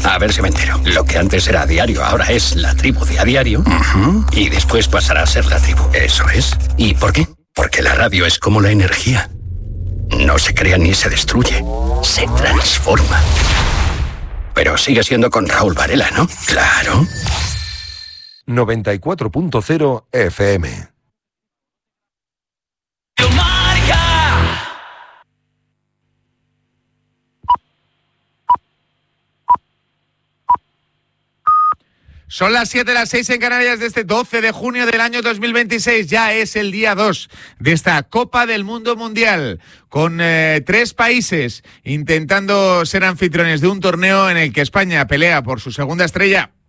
A ver si me entero. Lo que antes era A Diario ahora es La Tribu de A Diario. Y después pasará a ser La Tribu. Eso es. ¿Y por qué? Porque la radio es como la energía. No se crea ni se destruye. Se transforma. Pero sigue siendo con Raúl Varela, ¿no? Claro. 94.0 FM. Son las 7, las 6 en Canarias de este 12 de junio del año 2026. Ya es el día 2 de esta Copa del Mundo Mundial, con 3 países intentando ser anfitriones de un torneo en el que España pelea por su segunda estrella.